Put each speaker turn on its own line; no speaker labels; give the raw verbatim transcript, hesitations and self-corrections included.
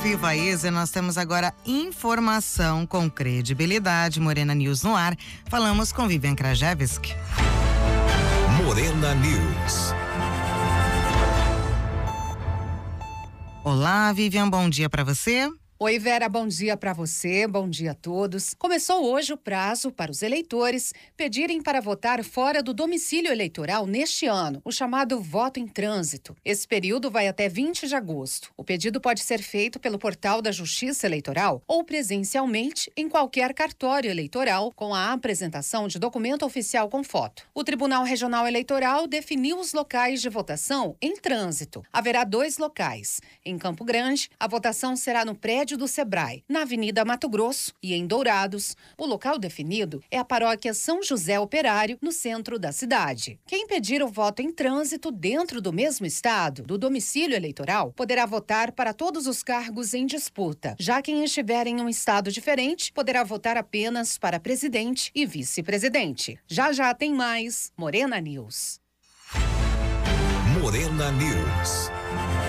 Viva Isa, nós temos agora informação com credibilidade. Morena News no ar. Falamos com Vivian Krajewski.
Morena News.
Olá, Vivian, bom dia para você.
Oi, Vera, bom dia para você, bom dia a todos. Começou hoje o prazo para os eleitores pedirem para votar fora do domicílio eleitoral neste ano, o chamado voto em trânsito. Esse período vai até vinte de agosto. O pedido pode ser feito pelo portal da Justiça Eleitoral ou presencialmente em qualquer cartório eleitoral com a apresentação de documento oficial com foto. O Tribunal Regional Eleitoral definiu os locais de votação em trânsito. Haverá dois locais. Em Campo Grande, a votação será no prédio do Sebrae, na Avenida Mato Grosso, e em Dourados. O local definido é a paróquia São José Operário, no centro da cidade. Quem pedir o voto em trânsito dentro do mesmo estado, do domicílio eleitoral, poderá votar para todos os cargos em disputa. Já quem estiver em um estado diferente, poderá votar apenas para presidente e vice-presidente. Já já tem mais Morena News.
Morena News.